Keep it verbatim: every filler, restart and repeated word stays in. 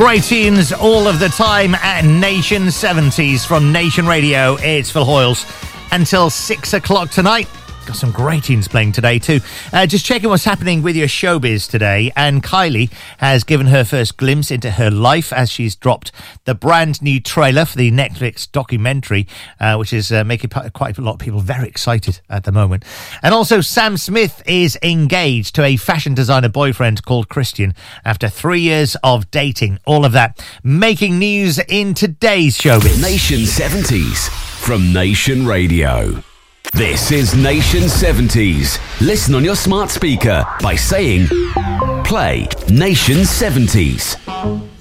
Great tunes all of the time at Nation seventies from Nation Radio. It's Phil Hoyles until six o'clock tonight. Got some great tunes playing today too. Uh, just checking what's happening with your showbiz today. And Kylie has given her first glimpse into her life as she's dropped the brand new trailer for the Netflix documentary, uh, which is uh, making quite a lot of people very excited at the moment. And also Sam Smith is engaged to a fashion designer boyfriend called Christian after three years of dating. All of that making news in today's showbiz. Nation seventies from Nation Radio. This is Nation seventies. Listen on your smart speaker by saying, play Nation seventies.